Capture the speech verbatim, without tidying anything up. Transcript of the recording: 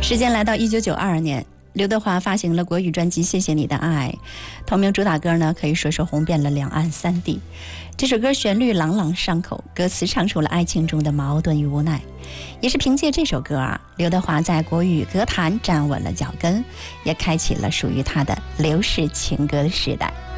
时间来到一九九二年，刘德华发行了国语专辑《谢谢你的爱》，同名主打歌呢可以说是红遍了两岸三地。这首歌旋律朗朗上口，歌词唱出了爱情中的矛盾与无奈。也是凭借这首歌啊，刘德华在国语歌坛站稳了脚跟，也开启了属于他的刘氏情歌的时代。